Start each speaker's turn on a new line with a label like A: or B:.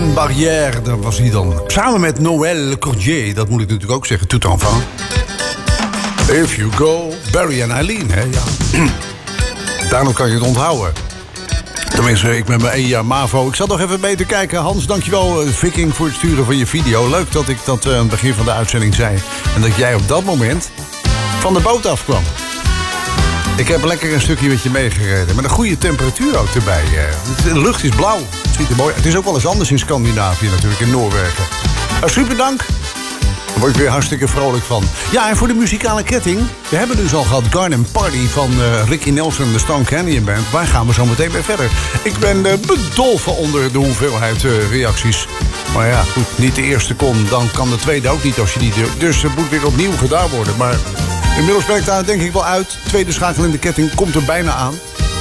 A: Une barrière, daar was hij dan. Samen met Noël Cordier, dat moet ik natuurlijk ook zeggen, tout enfant. If you go, Barry en Eileen, hè, ja. Daarom kan je het onthouden. Tenminste, ik met mijn 1 jaar MAVO. Ik zat nog even mee te kijken. Hans, dankjewel, Viking, voor het sturen van je video. Leuk dat ik dat aan het begin van de uitzending zei. En dat jij op dat moment van de boot afkwam. Ik heb lekker een stukje met je meegereden. Met een goede temperatuur ook erbij. De lucht is blauw. Het ziet er mooi. Het is ook wel eens anders in Scandinavië natuurlijk, in Noorwegen. Super dank. Daar word ik weer hartstikke vrolijk van. Ja, en voor de muzikale ketting. We hebben dus al gehad Garden Party van Ricky Nelson en de Stone Canyon Band. Waar gaan we zo meteen mee verder? Ik ben bedolven onder de hoeveelheid reacties. Maar ja, goed, niet de eerste kon, dan kan de tweede ook niet als je die... Dus het moet weer opnieuw gedaan worden. Maar inmiddels ben ik daar denk ik wel uit. Tweede schakel in de ketting komt er bijna aan.